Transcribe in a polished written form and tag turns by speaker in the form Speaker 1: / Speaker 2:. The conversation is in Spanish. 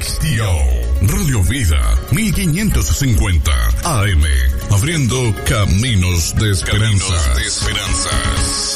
Speaker 1: Castillo. Radio Vida 1550 AM. Abriendo caminos de esperanza.